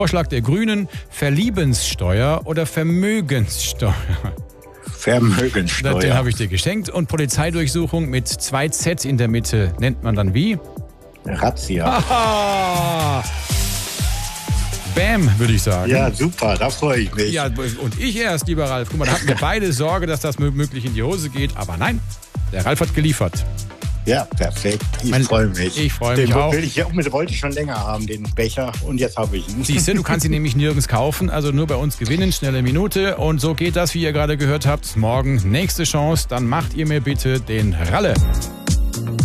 Vorschlag der Grünen, Verliebenssteuer oder Vermögenssteuer? Vermögenssteuer. Den habe ich dir geschenkt. Und Polizeidurchsuchung mit 2 Z in der Mitte nennt man dann wie? Razzia. Aha! Bam, würde ich sagen. Ja, super, da freue ich mich. Ja, und ich erst, lieber Ralf. Guck mal, da hatten wir beide Sorge, dass das möglich in die Hose geht. Aber nein, der Ralf hat geliefert. Ja, perfekt. Ich freue mich. Ich freue mich auch. Wollte ich schon länger haben, den Becher. Und jetzt habe ich ihn. Siehst du kannst ihn nämlich nirgends kaufen. Also nur bei uns gewinnen, schnelle Minute. Und so geht das, wie ihr gerade gehört habt. Morgen nächste Chance. Dann macht ihr mir bitte den Ralle.